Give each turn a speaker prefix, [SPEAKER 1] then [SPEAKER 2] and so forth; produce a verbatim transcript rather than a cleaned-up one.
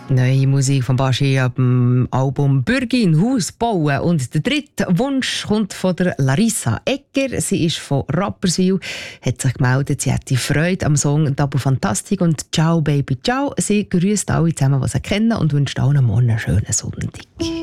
[SPEAKER 1] Neue Musik von Baschi ab dem Album «Bürgin Haus bauen». Und der dritte Wunsch kommt von der Larissa Egger. Sie ist von Rapperswil, hat sich gemeldet, sie hätte Freude am Song «Double Fantastic» und «Ciao Baby Ciao». Sie grüßt alle zusammen, die sie kennen und wünscht allen morgen einen schönen Sonntag.